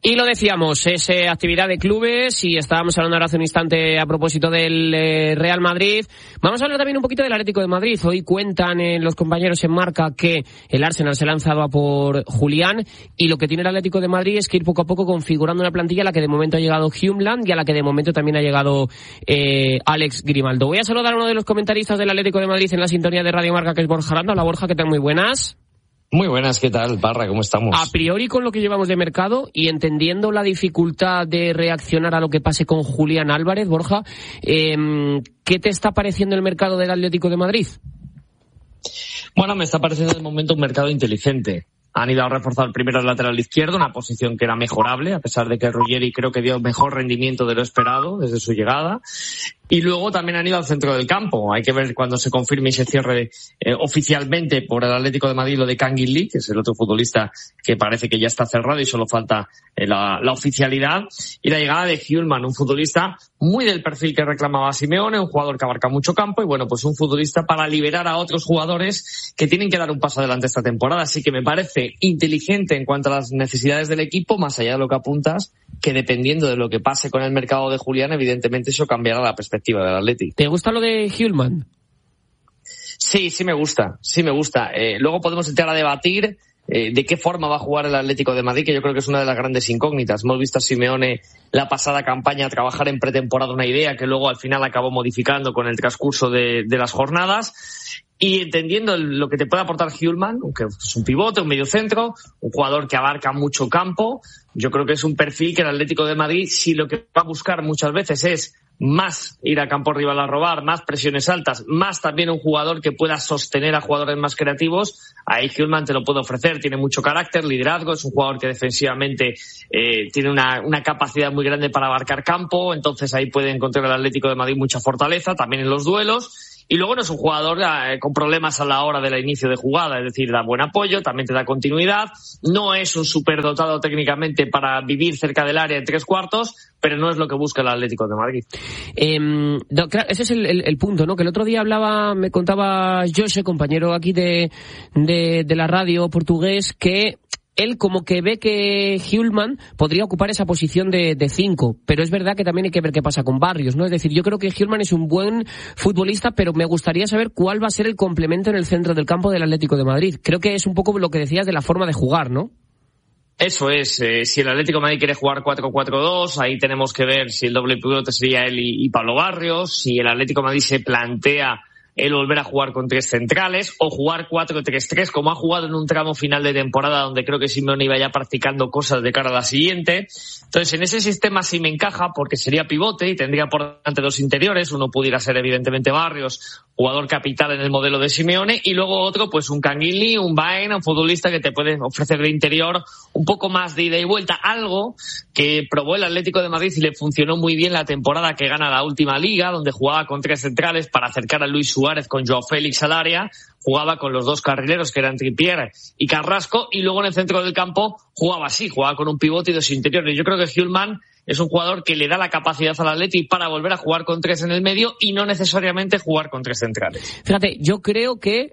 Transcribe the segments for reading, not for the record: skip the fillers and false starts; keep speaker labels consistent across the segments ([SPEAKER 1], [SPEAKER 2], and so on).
[SPEAKER 1] Y lo decíamos, es actividad de clubes y estábamos hablando ahora hace un instante a propósito del Real Madrid. Vamos a hablar también un poquito del Atlético de Madrid. Hoy cuentan los compañeros en Marca que el Arsenal se ha lanzado a por Julián y lo que tiene el Atlético de Madrid es que ir poco a poco configurando una plantilla a la que de momento ha llegado Hjulmand y a la que de momento también ha llegado Alex Grimaldo. Voy a saludar a uno de los comentaristas del Atlético de Madrid en la sintonía de Radio Marca, que es Borja Aranda. Hola Borja, ¿qué tal? Muy buenas.
[SPEAKER 2] Muy buenas, ¿qué tal, Parra? ¿Cómo estamos?
[SPEAKER 1] A priori, con lo que llevamos de mercado y entendiendo la dificultad de reaccionar a lo que pase con Julián Álvarez, Borja, ¿qué te está pareciendo el mercado del Atlético de Madrid?
[SPEAKER 2] Bueno, me está pareciendo de momento un mercado inteligente. Han ido a reforzar primero el lateral izquierdo, una posición que era mejorable, a pesar de que Ruggeri creo que dio mejor rendimiento de lo esperado desde su llegada. Y luego también han ido al centro del campo. Hay que ver cuando se confirme y se cierre oficialmente por el Atlético de Madrid lo de Kangin Lee, que es el otro futbolista que parece que ya está cerrado y solo falta la oficialidad. Y la llegada de Hjulmand, un futbolista muy del perfil que reclamaba Simeone, un jugador que abarca mucho campo y bueno, pues un futbolista para liberar a otros jugadores que tienen que dar un paso adelante esta temporada. Así que me parece inteligente en cuanto a las necesidades del equipo, más allá de lo que apuntas, que dependiendo de lo que pase con el mercado de Julián, evidentemente eso cambiará la perspectiva del Atleti.
[SPEAKER 1] ¿Te gusta lo de Hjulmand?
[SPEAKER 2] Sí me gusta. Luego podemos entrar a debatir de qué forma va a jugar el Atlético de Madrid, que yo creo que es una de las grandes incógnitas. Hemos visto a Simeone la pasada campaña trabajar en pretemporada una idea que luego al final acabó modificando con el transcurso de las jornadas. Y entendiendo lo que te puede aportar Hjulmand, aunque es un pivote, un mediocentro, un jugador que abarca mucho campo, yo creo que es un perfil que el Atlético de Madrid, si lo que va a buscar muchas veces es más ir a campo rival a robar, más presiones altas, más también un jugador que pueda sostener a jugadores más creativos, ahí Hjulmand te lo puede ofrecer. Tiene mucho carácter, liderazgo, es un jugador que defensivamente tiene una capacidad muy grande para abarcar campo, entonces ahí puede encontrar el Atlético de Madrid mucha fortaleza, también en los duelos. Y luego no es un jugador con problemas a la hora del inicio de jugada, es decir, da buen apoyo, también te da continuidad, no es un superdotado técnicamente para vivir cerca del área en 3/4, pero no es lo que busca el Atlético de Madrid.
[SPEAKER 1] Claro, ese es el punto, ¿no? Que el otro día me contaba José, compañero aquí de la radio portugués, que él como que ve que Hjulmand podría ocupar esa posición de 5, pero es verdad que también hay que ver qué pasa con Barrios, ¿no? Es decir, yo creo que Hjulmand es un buen futbolista, pero me gustaría saber cuál va a ser el complemento en el centro del campo del Atlético de Madrid. Creo que es un poco lo que decías de la forma de jugar, ¿no?
[SPEAKER 2] Eso es, si el Atlético de Madrid quiere jugar 4-4-2, ahí tenemos que ver si el doble pivote sería él y Pablo Barrios, si el Atlético de Madrid se plantea el volver a jugar con 3 centrales o jugar 4-3-3 como ha jugado en un tramo final de temporada donde creo que Simeone iba ya practicando cosas de cara a la siguiente. Entonces en ese sistema sí me encaja porque sería pivote y tendría por delante 2 interiores, uno pudiera ser evidentemente Barrios, jugador capital en el modelo de Simeone, y luego otro pues un Kangin Lee, un Baena, un futbolista que te puede ofrecer de interior un poco más de ida y vuelta, algo que probó el Atlético de Madrid y le funcionó muy bien la temporada que gana la última liga, donde jugaba con 3 centrales para acercar a Luis Suárez con Joao Félix al área, jugaba con los 2 carrileros que eran Trippier y Carrasco, y luego en el centro del campo jugaba con un pivote y 2 interiores. Yo creo que Hjulmand es un jugador que le da la capacidad al Atleti para volver a jugar con 3 en el medio y no necesariamente jugar con 3 centrales.
[SPEAKER 1] Fíjate, yo creo que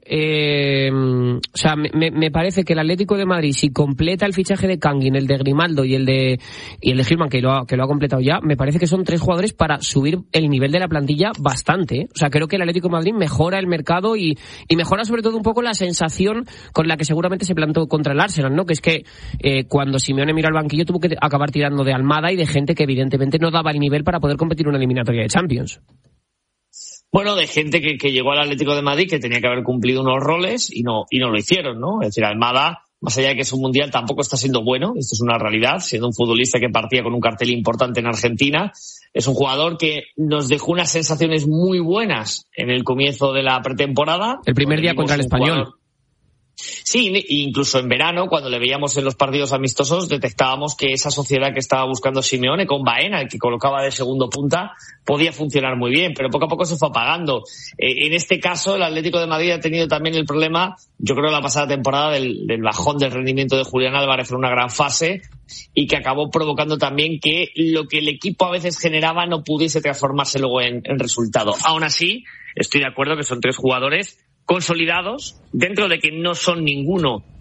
[SPEAKER 1] me parece que el Atlético de Madrid, si completa el fichaje de Kangin, el de Grimaldo y el de Hjulmand, que lo ha completado ya, me parece que son 3 jugadores para subir el nivel de la plantilla bastante, ¿eh? O sea, creo que el Atlético de Madrid mejora el mercado y mejora sobre todo un poco la sensación con la que seguramente se plantó contra el Arsenal, ¿no? Que es que cuando Simeone miró al banquillo tuvo que acabar tirando de Almada y de gente que evidentemente no daba el nivel para poder competir en una eliminatoria de Champions.
[SPEAKER 2] Bueno, de gente que llegó al Atlético de Madrid que tenía que haber cumplido unos roles y no lo hicieron, ¿no? Es decir, Almada, más allá de que es un mundial, tampoco está siendo bueno, esto es una realidad, siendo un futbolista que partía con un cartel importante en Argentina. Es un jugador que nos dejó unas sensaciones muy buenas en el comienzo de la pretemporada.
[SPEAKER 1] El primer día contra el Español.
[SPEAKER 2] Sí, incluso en verano, cuando le veíamos en los partidos amistosos, detectábamos que esa sociedad que estaba buscando Simeone con Baena, el que colocaba de segundo punta, podía funcionar muy bien, pero poco a poco se fue apagando. En este caso, el Atlético de Madrid ha tenido también el problema, yo creo, la pasada temporada del bajón del rendimiento de Julián Álvarez en una gran fase y que acabó provocando también que lo que el equipo a veces generaba no pudiese transformarse luego en resultado. Aún así, estoy de acuerdo que son 3 jugadores consolidados, dentro de que no son ninguno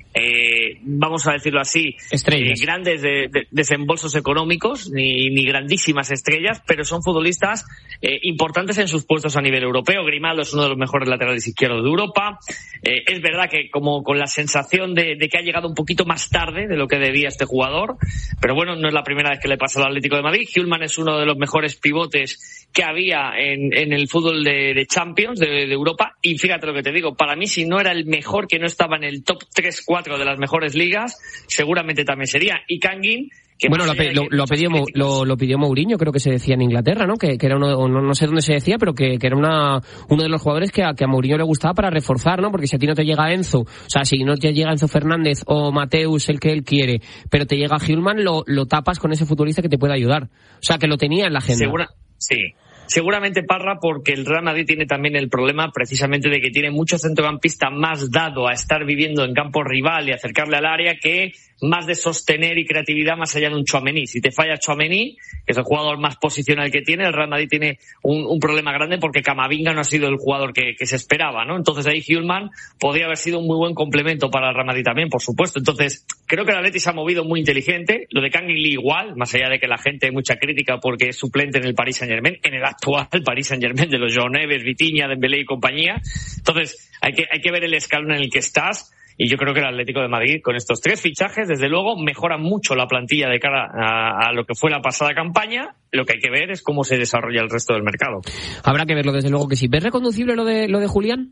[SPEAKER 2] vamos a decirlo así, grandes desembolsos económicos, ni grandísimas estrellas, pero son futbolistas importantes en sus puestos a nivel europeo. Grimaldo es uno de los mejores laterales izquierdos de Europa. Es verdad que como con la sensación de que ha llegado un poquito más tarde de lo que debía este jugador, pero bueno, no es la primera vez que le pasa al Atlético de Madrid. Hjulmand es uno de los mejores pivotes que había en el fútbol de Champions de Europa, y fíjate lo que te digo, para mí si no era el mejor, que no estaba en el top 3-4 de las mejores ligas, seguramente también sería. Y Kangin,
[SPEAKER 1] bueno, lo pidió Mourinho, creo que se decía en Inglaterra, ¿no? Que era no sé dónde se decía, pero que era uno de los jugadores que a Mourinho le gustaba para reforzar, ¿no? Porque si a ti no te llega Enzo, o sea, si no te llega Enzo Fernández o Mateus, el que él quiere, pero te llega Hjulmand, lo tapas con ese futbolista que te puede ayudar. O sea, que lo tenía en la agenda.
[SPEAKER 2] Sí. Seguramente, Parra, porque el Real Madrid tiene también el problema precisamente de que tiene mucho centrocampista más dado a estar viviendo en campo rival y acercarle al área, que más de sostener y creatividad más allá de un Tchouaméni. Si te falla Tchouaméni, que es el jugador más posicional que tiene, el Real Madrid tiene un problema grande, porque Camavinga no ha sido el jugador que se esperaba, ¿no? Entonces ahí Hjulmand podría haber sido un muy buen complemento para el Real Madrid también, por supuesto. Entonces creo que el Atleti se ha movido muy inteligente. Lo de Kangin Lee igual, más allá de que la gente hay mucha crítica porque es suplente en el Paris Saint-Germain, en el actual Paris Saint-Germain de los João Neves, Vitinha, Dembélé y compañía. Entonces hay que ver el escalón en el que estás. Y yo creo que el Atlético de Madrid, con estos 3 fichajes, desde luego, mejora mucho la plantilla de cara a lo que fue la pasada campaña. Lo que hay que ver es cómo se desarrolla el resto del mercado.
[SPEAKER 1] Habrá que verlo, desde luego que sí. ¿Ves reconducible lo de Julián?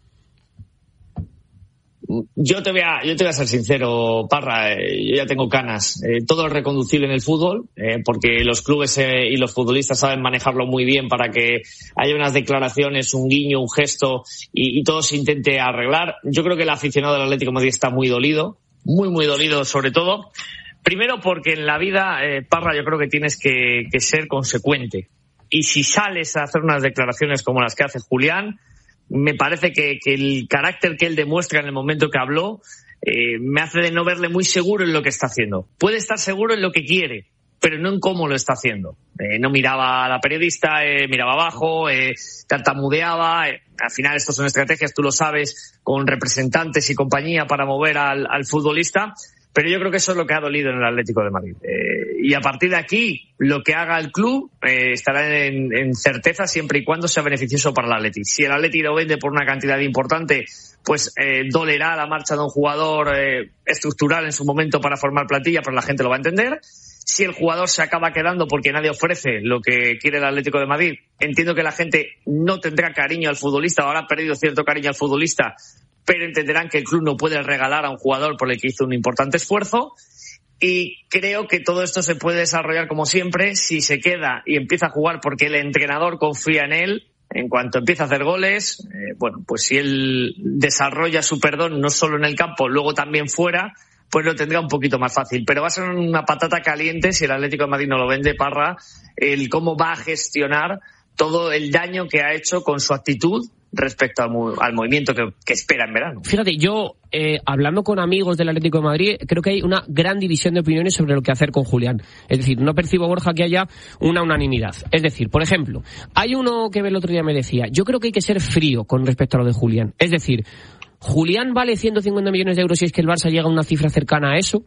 [SPEAKER 2] Yo te voy a ser sincero, Parra, yo ya tengo canas. Todo es reconducible en el fútbol, porque los clubes y los futbolistas saben manejarlo muy bien para que haya unas declaraciones, un guiño, un gesto y todo se intente arreglar. Yo creo que el aficionado del Atlético de Madrid está muy dolido, muy dolido sobre todo. Primero porque en la vida, Parra, yo creo que tienes que ser consecuente. Y si sales a hacer unas declaraciones como las que hace Julián, me parece que el carácter que él demuestra en el momento que habló me hace de no verle muy seguro en lo que está haciendo. Puede estar seguro en lo que quiere, pero no en cómo lo está haciendo. No miraba a la periodista, miraba abajo, tartamudeaba. Al final esto son estrategias, tú lo sabes, con representantes y compañía para mover al futbolista. Pero yo creo que eso es lo que ha dolido en el Atlético de Madrid. Y a partir de aquí, lo que haga el club estará en certeza siempre y cuando sea beneficioso para el Atleti. Si el Atleti lo vende por una cantidad importante, pues dolerá la marcha de un jugador estructural en su momento para formar plantilla, pero la gente lo va a entender. Si el jugador se acaba quedando porque nadie ofrece lo que quiere el Atlético de Madrid, entiendo que la gente no tendrá cariño al futbolista o habrá perdido cierto cariño al futbolista, pero entenderán que el club no puede regalar a un jugador por el que hizo un importante esfuerzo. Y creo que todo esto se puede desarrollar como siempre si se queda y empieza a jugar porque el entrenador confía en él. En cuanto empieza a hacer goles, pues si él desarrolla su perdón no solo en el campo, luego también fuera, pues lo tendrá un poquito más fácil. Pero va a ser una patata caliente si el Atlético de Madrid no lo vende, Parra, el cómo va a gestionar todo el daño que ha hecho con su actitud respecto al movimiento que espera en verano.
[SPEAKER 1] Fíjate, yo hablando con amigos del Atlético de Madrid, creo que hay una gran división de opiniones sobre lo que hacer con Julián. Es decir, no percibo, Borja, que haya una unanimidad. Es decir, por ejemplo, hay uno que el otro día me decía, yo creo que hay que ser frío con respecto a lo de Julián. Es decir, ¿Julián vale 150 millones de euros si es que el Barça llega a una cifra cercana a eso?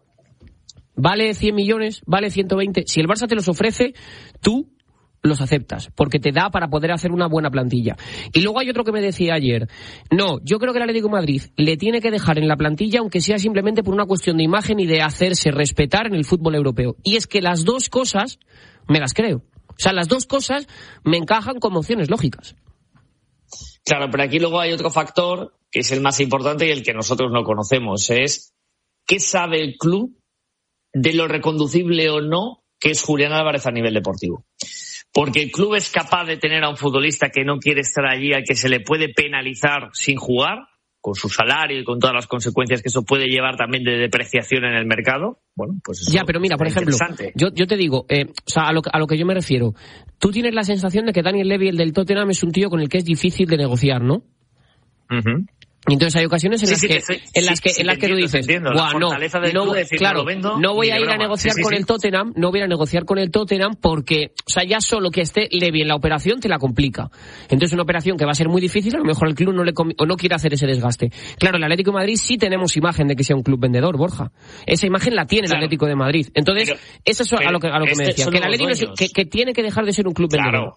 [SPEAKER 1] ¿Vale 100 millones? ¿Vale 120? Si el Barça te los ofrece, tú los aceptas, porque te da para poder hacer una buena plantilla. Y luego hay otro que me decía ayer, no, yo creo que el Atlético de Madrid le tiene que dejar en la plantilla, aunque sea simplemente por una cuestión de imagen y de hacerse respetar en el fútbol europeo. Y es que las dos cosas me las creo. O sea, las dos cosas me encajan como opciones lógicas.
[SPEAKER 2] Claro, pero aquí luego hay otro factor que es el más importante y el que nosotros no conocemos, es ¿qué sabe el club de lo reconducible o no que es Julián Álvarez a nivel deportivo? Porque el club es capaz de tener a un futbolista que no quiere estar allí, al que se le puede penalizar sin jugar, con su salario y con todas las consecuencias que eso puede llevar también de depreciación en el mercado. Bueno, pues eso
[SPEAKER 1] ya, pero mira, por ejemplo, yo te digo, o sea, a lo que yo me refiero, tú tienes la sensación de que Daniel Levy, el del Tottenham, es un tío con el que es difícil de negociar, ¿no?
[SPEAKER 2] Uh-huh.
[SPEAKER 1] Y entonces hay ocasiones en las que tú dices, no voy a ir a negociar con el Tottenham, no voy a negociar con el Tottenham porque, o sea, ya solo que esté Levy en la operación te la complica. Entonces una operación que va a ser muy difícil, a lo mejor el club no quiere hacer ese desgaste. Claro, el Atlético de Madrid sí tenemos imagen de que sea un club vendedor, Borja. Esa imagen la tiene el Atlético de Madrid. Entonces, eso es a lo que me decía, que el Atlético que tiene que dejar de ser un club vendedor.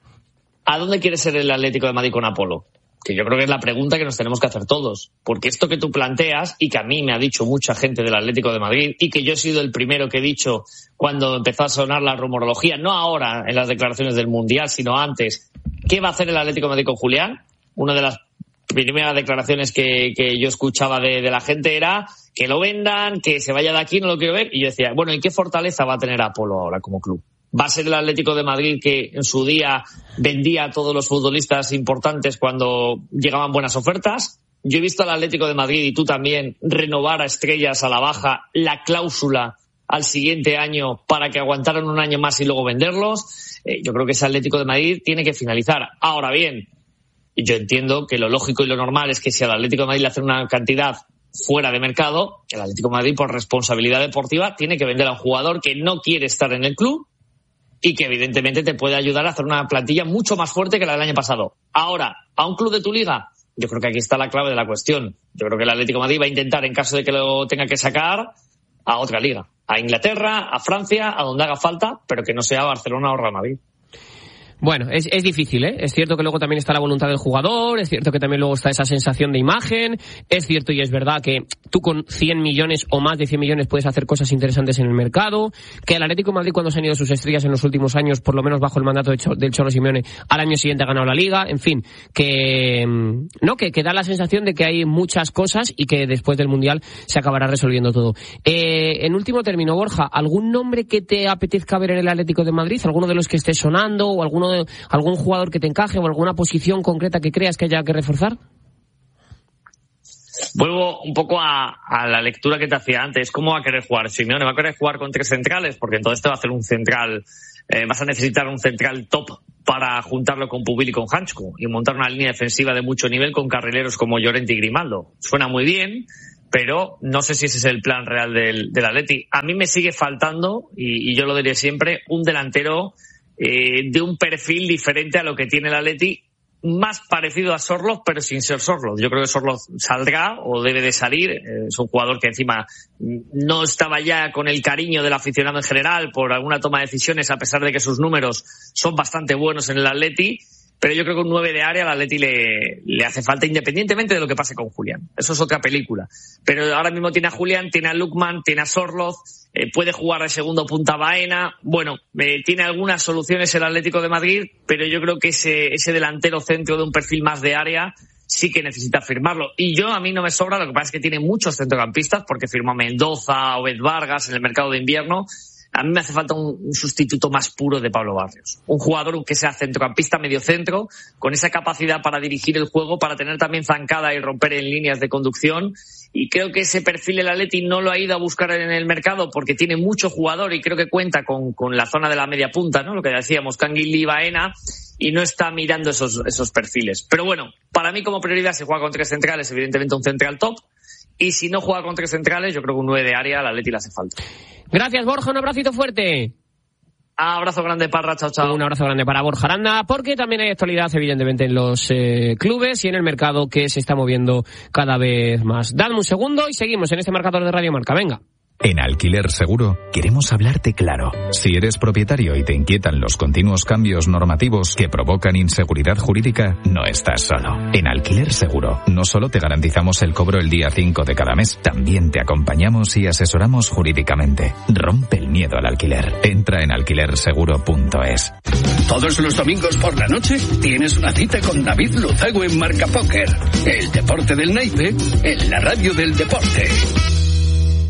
[SPEAKER 2] ¿A dónde quiere ser el Atlético de Madrid con Apolo? Que yo creo que es la pregunta que nos tenemos que hacer todos. Porque esto que tú planteas, y que a mí me ha dicho mucha gente del Atlético de Madrid, y que yo he sido el primero que he dicho cuando empezó a sonar la rumorología, no ahora en las declaraciones del Mundial, sino antes, ¿qué va a hacer el Atlético de Madrid con Julián? Una de las primeras declaraciones que yo escuchaba de la gente era que lo vendan, que se vaya de aquí, no lo quiero ver. Y yo decía, bueno, ¿y qué fortaleza va a tener Apolo ahora como club? ¿Va a ser el Atlético de Madrid que en su día vendía a todos los futbolistas importantes cuando llegaban buenas ofertas? Yo he visto al Atlético de Madrid, y tú también, renovar a estrellas a la baja la cláusula al siguiente año para que aguantaran un año más y luego venderlos. Yo creo que ese Atlético de Madrid tiene que finalizar. Ahora bien, yo entiendo que lo lógico y lo normal es que si al Atlético de Madrid le hacen una cantidad fuera de mercado, el Atlético de Madrid, por responsabilidad deportiva, tiene que vender a un jugador que no quiere estar en el club y que evidentemente te puede ayudar a hacer una plantilla mucho más fuerte que la del año pasado. Ahora, ¿a un club de tu liga? Yo creo que aquí está la clave de la cuestión. Yo creo que el Atlético de Madrid va a intentar, en caso de que lo tenga que sacar, a otra liga. A Inglaterra, a Francia, a donde haga falta, pero que no sea Barcelona o Real Madrid.
[SPEAKER 1] Bueno, es difícil, ¿eh? Es cierto que luego también está la voluntad del jugador, es cierto que también luego está esa sensación de imagen, es cierto y es verdad que tú con 100 millones o más de 100 millones puedes hacer cosas interesantes en el mercado, que el Atlético de Madrid, cuando se han ido sus estrellas en los últimos años, por lo menos bajo el mandato del Cholo Simeone, al año siguiente ha ganado la Liga, en fin, que da la sensación de que hay muchas cosas y que después del Mundial se acabará resolviendo todo. En último término, Borja, ¿algún nombre que te apetezca ver en el Atlético de Madrid? ¿Alguno de los que esté sonando o algún jugador que te encaje o alguna posición concreta que creas que haya que reforzar?
[SPEAKER 2] Vuelvo un poco a la lectura que te hacía antes. ¿Cómo va a querer jugar Simeone? ¿Va a querer jugar con 3 centrales? Porque entonces te va a hacer un central, vas a necesitar un central top para juntarlo con Pubil y con Hansko y montar una línea defensiva de mucho nivel con carrileros como Llorente y Grimaldo. Suena muy bien, pero no sé si ese es el plan real del Atleti. A mí me sigue faltando, y yo lo diré siempre, un delantero de un perfil diferente a lo que tiene el Atleti, más parecido a Sorloth, pero sin ser Sorloth. Yo creo que Sorloth saldrá o debe de salir. Es un jugador que encima no estaba ya con el cariño del aficionado en general por alguna toma de decisiones, a pesar de que sus números son bastante buenos en el Atleti. Pero yo creo que un 9 de área al Atleti le hace falta, independientemente de lo que pase con Julián. Eso es otra película. Pero ahora mismo tiene a Julián, tiene a Lookman, tiene a Sorloth, puede jugar de segundo punta Baena. Bueno, tiene algunas soluciones el Atlético de Madrid, pero yo creo que ese delantero centro de un perfil más de área sí que necesita firmarlo. Y a mí no me sobra, lo que pasa es que tiene muchos centrocampistas, porque firmó a Mendoza, Obed Vargas en el mercado de invierno. A mí me hace falta un sustituto más puro de Pablo Barrios. Un jugador que sea centrocampista, mediocentro, con esa capacidad para dirigir el juego, para tener también zancada y romper en líneas de conducción. Y creo que ese perfil el Atleti no lo ha ido a buscar en el mercado porque tiene mucho jugador y creo que cuenta con la zona de la media punta, ¿no? Lo que decíamos, Canguilí y Baena, y no está mirando esos perfiles. Pero bueno, para mí como prioridad se juega con 3 centrales, evidentemente un central top. Y si no juega con 3 centrales, yo creo que un 9 de área al Atleti le hace falta.
[SPEAKER 1] Gracias, Borja, un abracito fuerte.
[SPEAKER 2] Abrazo grande, Parra, chao, chao.
[SPEAKER 1] Un abrazo grande para Borja Aranda, porque también hay actualidad, evidentemente, en los clubes y en el mercado que se está moviendo cada vez más. Dadme un segundo y seguimos en este marcador de Radio Marca. Venga.
[SPEAKER 3] En Alquiler Seguro queremos hablarte claro. Si eres propietario y te inquietan los continuos cambios normativos que provocan inseguridad jurídica, no estás solo. En Alquiler Seguro no solo te garantizamos el cobro el día 5 de cada mes, también te acompañamos y asesoramos jurídicamente. Rompe el miedo al alquiler. Entra en alquilerseguro.es.
[SPEAKER 4] Todos los domingos por la noche tienes una cita con David Luzago en Marca Póker. El deporte del naipe en la radio del deporte.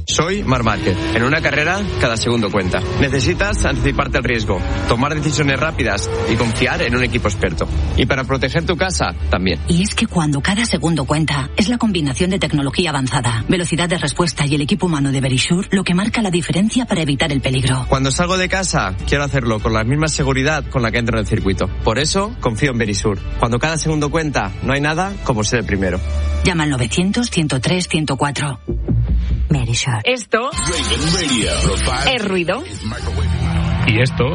[SPEAKER 5] Soy Marc Márquez. En una carrera, cada segundo cuenta. Necesitas anticiparte al riesgo, tomar decisiones rápidas y confiar en un equipo experto. Y para proteger tu casa, también.
[SPEAKER 6] Y es que cuando cada segundo cuenta, es la combinación de tecnología avanzada, velocidad de respuesta y el equipo humano de Verisure lo que marca la diferencia para evitar el peligro.
[SPEAKER 5] Cuando salgo de casa, quiero hacerlo con la misma seguridad con la que entro en el circuito. Por eso, confío en Verisure. Cuando cada segundo cuenta, no hay nada como ser el primero.
[SPEAKER 6] Llama al 900-103-104. Verisure.
[SPEAKER 7] Esto es ruido.
[SPEAKER 8] Y esto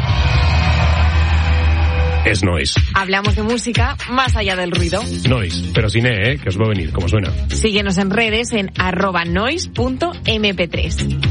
[SPEAKER 8] es noise.
[SPEAKER 7] Hablamos de música más allá del ruido.
[SPEAKER 8] Noise, pero sin que os va a venir, como suena.
[SPEAKER 7] Síguenos en redes en @noise.mp3.